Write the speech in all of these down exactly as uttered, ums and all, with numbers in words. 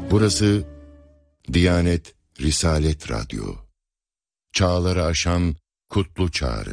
Burası Diyanet Risalet Radyo. Çağları aşan kutlu çağrı.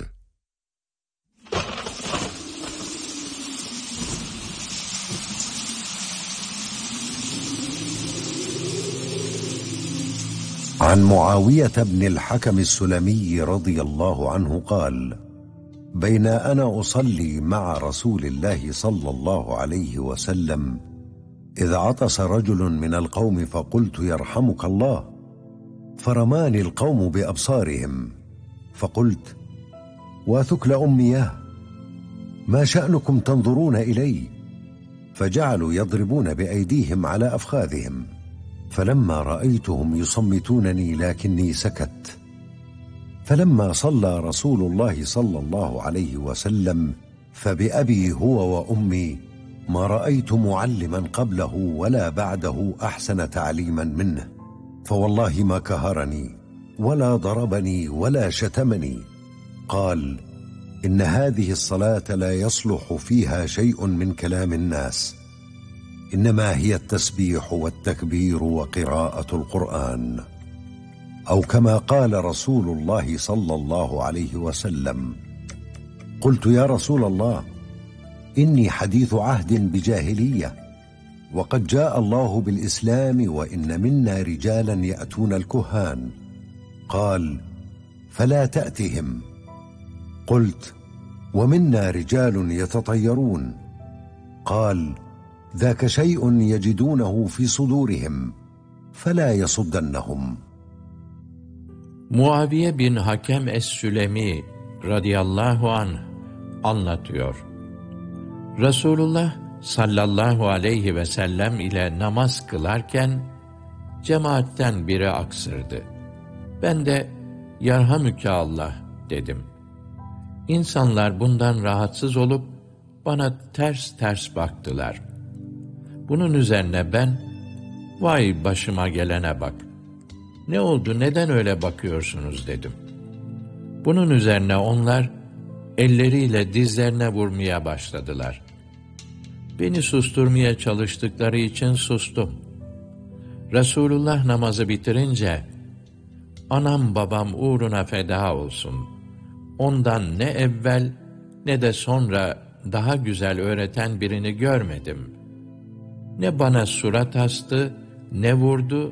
عن معاوية بن الحكم السلمي رضي الله عنه قال: بين أنا أصلي مع رسول الله صلى الله عليه وسلم إذ عطس رجل من القوم فقلت: يرحمك الله، فرماني القوم بأبصارهم، فقلت: وثكل أمياه، ما شأنكم تنظرون إلي؟ فجعلوا يضربون بأيديهم على أفخاذهم، فلما رأيتهم يصمتونني لكني سكت. فلما صلى رسول الله صلى الله عليه وسلم فبأبي هو وأمي ما رأيت معلما قبله ولا بعده أحسن تعليما منه، فوالله ما كهرني ولا ضربني ولا شتمني. قال: إن هذه الصلاة لا يصلح فيها شيء من كلام الناس، إنما هي التسبيح والتكبير وقراءة القرآن، أو كما قال رسول الله صلى الله عليه وسلم. قلت: يا رسول الله، إني حديث عهد بجاهلية، وقد جاء الله بالإسلام، وإن منا رجالا يأتون الكهان. قال: فلا تأتهم. قلت: ومنا رجال يتطيرون. قال: ذاك شيء يجدونه في صدورهم فلا يصدنهم. Muaviye bin Hakem Es-Sülemi radıyallahu anh anlatıyor. Resulullah sallallahu aleyhi ve sellem ile namaz kılarken cemaatten biri aksırdı. Ben de "Yerhamüke Allah" dedim. İnsanlar bundan rahatsız olup bana ters ters baktılar. Bunun üzerine ben, "Vay başıma gelene bak. Ne oldu, neden öyle bakıyorsunuz?" dedim. Bunun üzerine onlar elleriyle dizlerine vurmaya başladılar. Beni susturmaya çalıştıkları için sustum. Resulullah namazı bitirince, "Anam babam uğruna feda olsun. Ondan ne evvel ne de sonra daha güzel öğreten birini görmedim. Ne bana surat astı, ne vurdu,